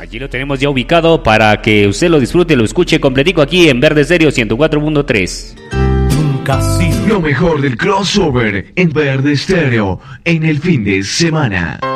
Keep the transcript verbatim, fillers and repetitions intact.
Allí lo tenemos ya ubicado para que usted lo disfrute, lo escuche completico aquí en Verde Stereo ciento cuatro punto tres. Lo mejor del crossover en Verde Stereo en el fin de semana.